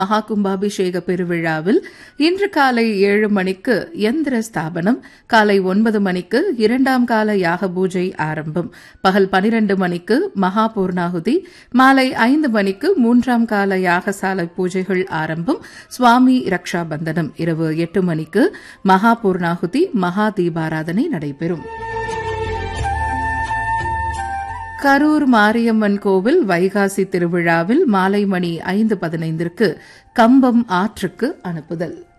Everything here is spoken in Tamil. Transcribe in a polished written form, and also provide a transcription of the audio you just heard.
மகா கும்பாபிஷேக பெருவிழாவில் இன்று காலை 7 மணிக்கு யந்திர ஸ்தாபனம், காலை 9 மணிக்கு 2ஆம் கால யாக பூஜை ஆரம்பம், பகல் 12 மணிக்கு மகா பூர்ணாகுதி, மாலை 5 மணிக்கு 3ஆம் கால யாகசாலை பூஜைகள் ஆரம்பம், சுவாமி ரக்ஷா பந்தனம், இரவு 8 மணிக்கு மகா பூர்ணாகுதி, மகா தீபாராதனை நடைபெறும். கரூர் மாரியம்மன் கோவில் வைகாசி திருவிழாவில் மாலை மணி 5:15ற்கு கம்பம் ஆற்றுக்கு அனுப்புதல்.